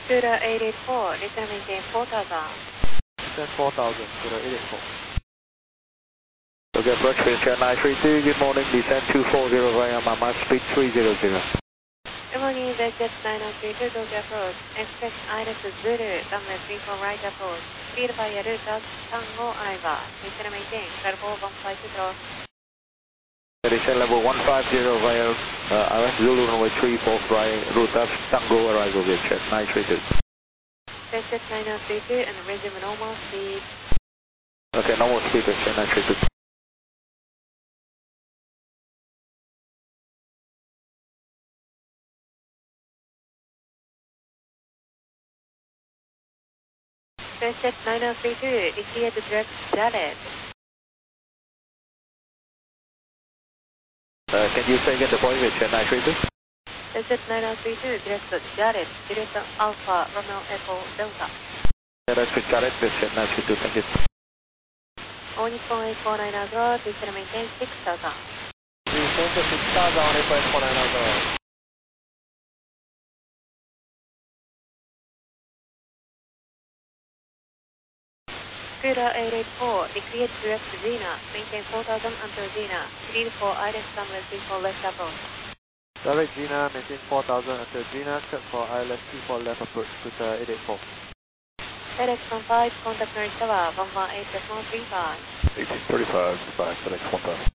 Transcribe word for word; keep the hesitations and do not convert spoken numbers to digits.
Scooter eight eight four, descend maintain four thousand. Descend four thousand, Scooter eight eight four. Okay, approach Fincher nine three two, good morning, descend two four zero via Mama, speed three hundred. Good morning, Z Jet nine nine three two, Tokyo approach. Expect Iris Zulu, runway three four right approach. Speed via route Tango Aiva. Descend maintain, level one five zero. Descend level one five zero via uh, R S Zulu runway three four right, route up Tango arrival with check nine three two. Z Jet nine nine three two and resume normal speed. Okay, normal speed with check nine three two. Z Jet nine nine three two, initiate direct Jared. Uh, can you say again the point with check nine three two? Z Jet nine nine three two, direct Jared, direct Alpha, Romeo Echo Delta. Yeah, that's with Jared with check nine three two, thank you. All Nippon eight four nine Alpha, descend maintain six thousand. Descend to six thousand on eight four nine Alpha. Scooter eight eight four, decrease direct Zena, maintain four thousand until Zena, speed for Iris runway three four left approach. Direct Gina, maintain four thousand until Gina, cut for I L S three four left approach, Scooter eight eight four. FedEx one five, contact North Tower, one one eight decimal three five. eighteen thirty-five, bye, FedEx one five.